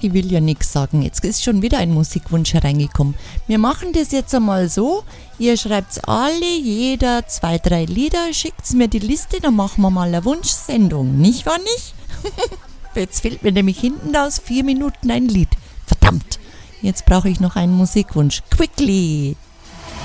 ich will ja nichts sagen. Jetzt ist schon wieder ein Musikwunsch hereingekommen. Wir machen das jetzt einmal so. Ihr schreibt jeder 2, 3 Lieder, schickt mir die Liste, dann machen wir mal eine Wunschsendung. Nicht wahr nicht? Jetzt fehlt mir nämlich hinten aus 4 Minuten ein Lied. Verdammt! Jetzt brauche ich noch einen Musikwunsch. Quickly!